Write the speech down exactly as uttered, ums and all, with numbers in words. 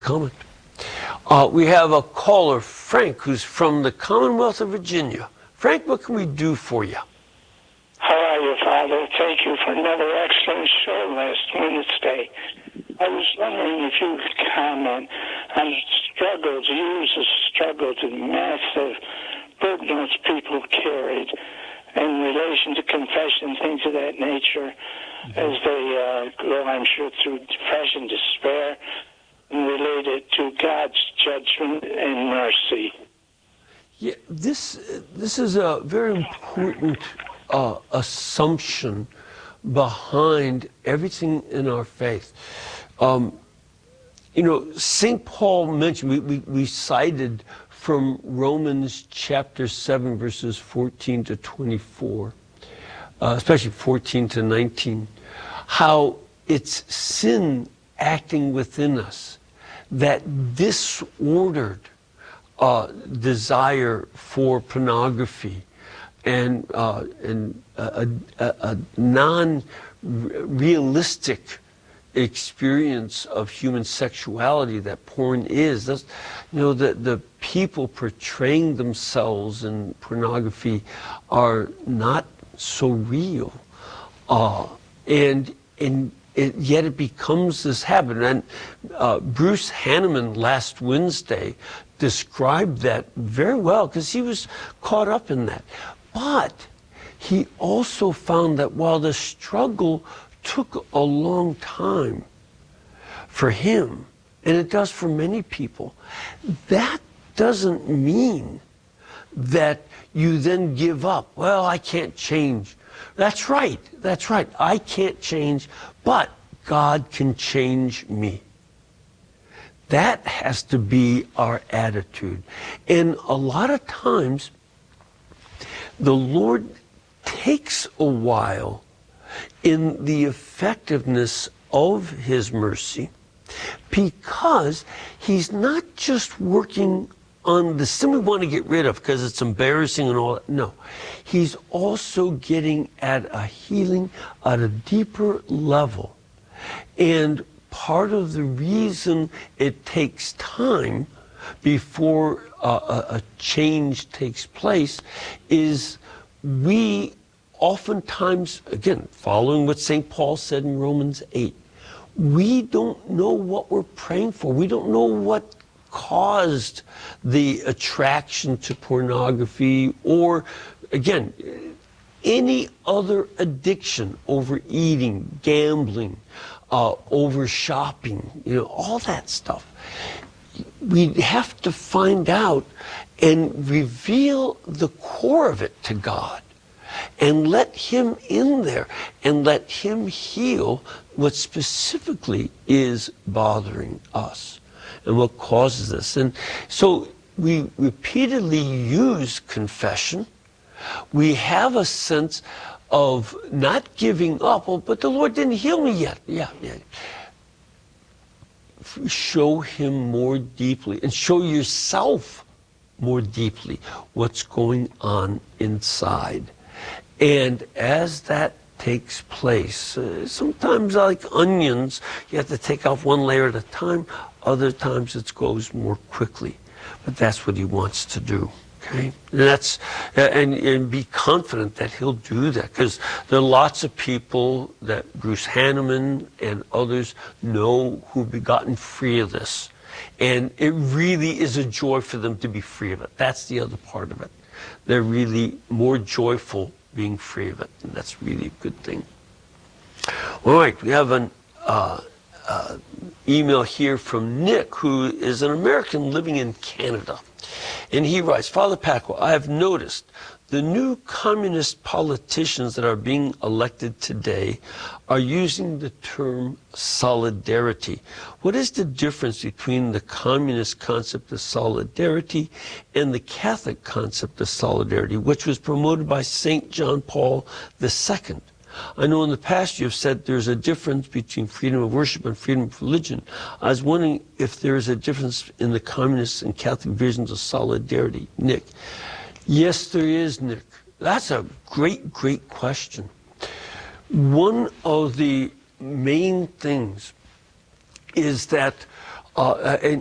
Comment. Uh, we have a caller, Frank, who's from the Commonwealth of Virginia. Frank, what can we do for you? How are you, Father? Thank you for another excellent show last Wednesday. I was wondering if you could comment on the struggles, use the struggle, the massive burdens people carried in relation to confession, things of that nature, mm-hmm. as they uh, go, I'm sure, through depression, despair, and related to God's judgment and mercy. Yeah, this this is a very important uh, assumption behind everything in our faith. Um, you know, Saint Paul mentioned, we, we, we cited from Romans chapter seven, verses fourteen to twenty-four, uh, especially fourteen to nineteen, how it's sin acting within us that disordered uh, desire for pornography and uh, and a, a, a non-realistic experience of human sexuality that porn is. That's, you know, the the people portraying themselves in pornography are not so real, uh, and and. It, yet it becomes this habit. And uh, Bruce Hanneman last Wednesday described that very well because he was caught up in that. But he also found that while the struggle took a long time for him, and it does for many people, that doesn't mean that you then give up. Well, I can't change. That's right. That's right. I can't change, but God can change me. That has to be our attitude. And a lot of times, the Lord takes a while in the effectiveness of His mercy because He's not just working on the sin we want to get rid of because it's embarrassing and all that. No. He's also getting at a healing at a deeper level. And part of the reason it takes time before uh, a, a change takes place is we oftentimes, again, following what Saint Paul said in Romans eight, we don't know what we're praying for. We don't know what caused the attraction to pornography or, again, any other addiction, overeating, gambling, uh, over shopping, you know, all that stuff. We have to find out and reveal the core of it to God and let Him in there and let Him heal what specifically is bothering us and what causes this. And so we repeatedly use confession. We have a sense of not giving up. Oh, but the Lord didn't heal me yet. Yeah, yeah. Show Him more deeply and show yourself more deeply what's going on inside. And as that takes place, uh, sometimes like onions, you have to take off one layer at a time. Other times it goes more quickly. But that's what He wants to do. Okay, and that's and, and be confident that He'll do that, because there are lots of people that Bruce Hanneman and others know who've gotten free of this, and it really is a joy for them to be free of it. That's the other part of it. They're really more joyful being free of it, and that's really a good thing. All right, we have an uh, uh, email here from Nick, who is an American living in Canada. And he writes, Father Pacwa, I have noticed the new communist politicians that are being elected today are using the term solidarity. What is the difference between the communist concept of solidarity and the Catholic concept of solidarity, which was promoted by Saint John Paul the Second? I know in the past you have said there's a difference between freedom of worship and freedom of religion. I was wondering if there is a difference in the communist and Catholic visions of solidarity. Nick. Yes, there is, Nick. That's a great, great question. One of the main things is that Uh, and